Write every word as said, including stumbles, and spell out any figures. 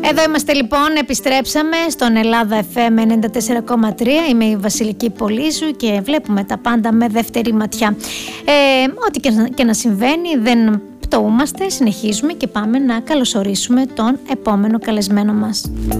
Εδώ είμαστε λοιπόν, επιστρέψαμε στον Ελλάδα εφ εμ ενενήντα τέσσερα κόμμα τρία. Είμαι η Βασιλική Πολύζου και βλέπουμε τα πάντα με δεύτερη ματιά. Ε, ό,τι και να, και να συμβαίνει, δεν πτωούμαστε, συνεχίζουμε και πάμε να καλωσορίσουμε τον επόμενο καλεσμένο μας.